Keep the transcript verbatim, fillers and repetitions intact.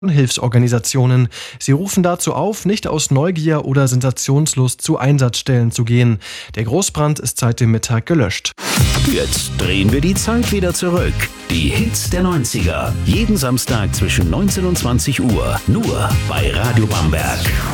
Hilfsorganisationen. Sie rufen dazu auf, nicht aus Neugier oder Sensationslust zu Einsatzstellen zu gehen. Der Großbrand ist seit dem Mittag gelöscht. Jetzt drehen wir die Zeit wieder zurück. Die Hits der neunziger. Jeden Samstag zwischen neunzehn und zwanzig Uhr. Nur bei Radio Bamberg.